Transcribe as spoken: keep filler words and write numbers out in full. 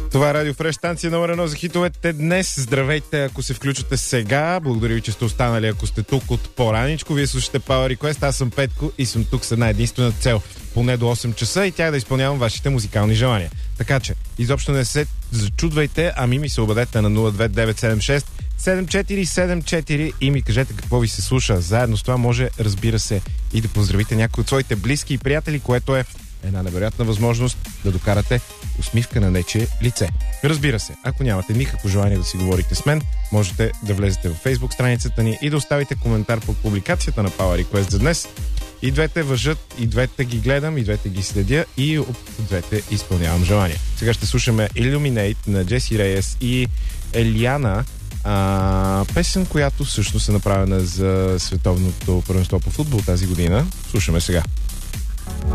Това е Радио Фреш, станция номер едно за хитовете днес. Здравейте, ако се включвате сега. Благодаря ви, че сте останали, ако сте тук от по-раничко. Вие слушате Power Request, аз съм Петко и съм тук с една единствена цел. Поне до осем часа и тя е да изпълнявам вашите музикални желания. Така че, изобщо не се зачудвайте, ами ми се обадете на нула две девет седем шест седем четири седем четири и ми кажете какво ви се слуша. Заедно с това може, разбира се, и да поздравите някои от своите близки и приятели, което е една невероятна възможност да докарате усмивка на нечие лице. Разбира се, ако нямате никакво желание да си говорите с мен, можете да влезете в Facebook страницата ни и да оставите коментар под публикацията на Power Request за днес. И двете въжат, и двете ги гледам, и двете ги следя, и от двете изпълнявам желания. Сега ще слушаме Illuminate на Джеси Рейес и Елиана, а, песен, която всъщност е направена за световното първенство по футбол тази година. Слушаме сега.